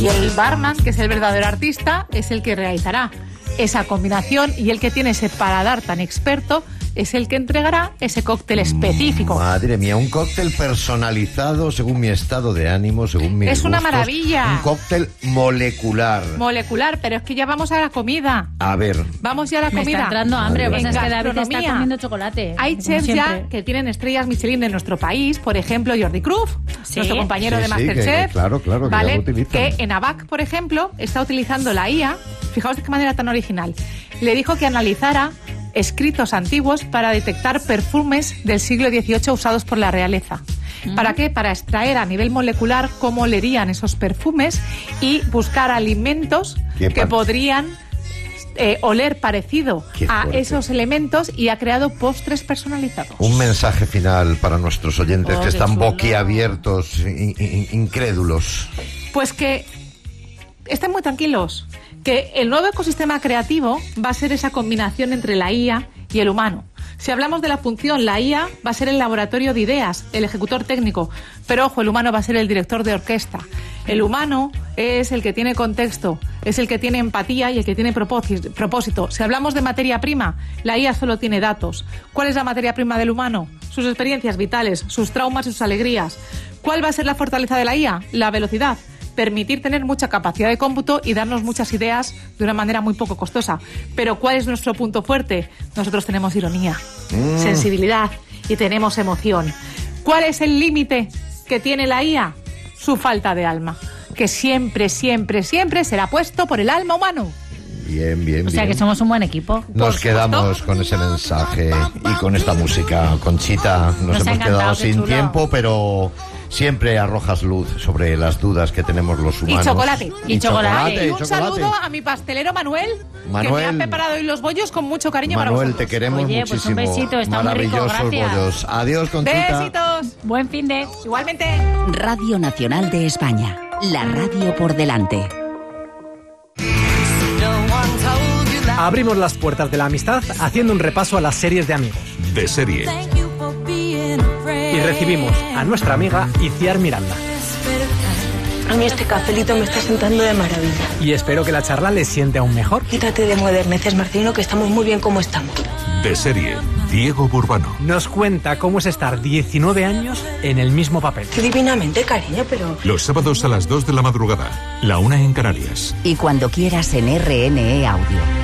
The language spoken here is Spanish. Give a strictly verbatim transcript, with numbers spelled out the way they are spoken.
Y el barman, que es el verdadero artista, es el que realizará esa combinación, y el que tiene ese paladar tan experto es el que entregará ese cóctel específico. Madre mía, un cóctel personalizado según mi estado de ánimo, según mis Es una gustos. maravilla. Un cóctel molecular. Molecular, pero es que ya vamos a la comida. A ver. Vamos ya a la Me comida. está entrando hambre, En lo que pasa es que David está gastronomía, comiendo chocolate. hay como chefs ya siempre. que tienen estrellas Michelin en nuestro país, por ejemplo, Jordi Cruz, Sí. nuestro compañero Sí, de sí, Masterchef, que- claro, claro, que ya ¿vale? lo utilizan. Que en ABAC, por ejemplo, está utilizando la I A. Fijaos de qué manera tan original. Le dijo que analizara escritos antiguos para detectar perfumes del siglo dieciocho usados por la realeza. ¿Para qué? Para extraer a nivel molecular cómo olerían esos perfumes y buscar alimentos Qué que par- podrían eh, oler parecido Qué a fuerte. esos elementos, y ha creado postres personalizados. Un mensaje final para nuestros oyentes Oh, que qué están chulo. boquiabiertos, in- in- incrédulos. Pues que estén muy tranquilos, que el nuevo ecosistema creativo va a ser esa combinación entre la I A y el humano. Si hablamos de la función, la I A va a ser el laboratorio de ideas, el ejecutor técnico, pero ojo, el humano va a ser el director de orquesta. El humano es el que tiene contexto, es el que tiene empatía y el que tiene propósi- propósito. Si hablamos de materia prima, la I A solo tiene datos. ¿Cuál es la materia prima del humano? Sus experiencias vitales, sus traumas y sus alegrías. ¿Cuál va a ser la fortaleza de la I A? La velocidad. Permitir tener mucha capacidad de cómputo y darnos muchas ideas de una manera muy poco costosa. Pero ¿cuál es nuestro punto fuerte? Nosotros tenemos ironía, Mm. sensibilidad y tenemos emoción. ¿Cuál es el límite que tiene la I A? Su falta de alma, que siempre, siempre, siempre será puesto por el alma humano. Bien, bien, O sea bien. que somos un buen equipo. Nos quedamos con ese mensaje y con esta música. Conchita, nos, Nos ha hemos encantado, quedado qué sin chulo. tiempo, pero siempre arrojas luz sobre las dudas que tenemos los humanos. Y chocolate. Y chocolate. Y un chocolate. saludo a mi pastelero Manuel, Manuel. que me ha preparado hoy los bollos con mucho cariño para Manuel, vosotros. te queremos Oye, pues un muchísimo. besito, está muy rico, Maravillosos gracias. bollos. Adiós, Conchita. Besitos. Buen fin de... Igualmente. Radio Nacional de España. La radio por delante. Abrimos las puertas de la amistad haciendo un repaso a las series de amigos. De serie. Y recibimos a nuestra amiga Iciar Miranda. A mí este cafelito me está sentando de maravilla. Y espero que la charla les siente aún mejor. Quítate de moderneces, Marcelino, que estamos muy bien como estamos. De serie. Diego Burbano. Nos cuenta cómo es estar diecinueve años en el mismo papel. Qué divinamente, cariño, pero... Los sábados a las dos de la madrugada. La una en Canarias. Y cuando quieras en R N E Audio.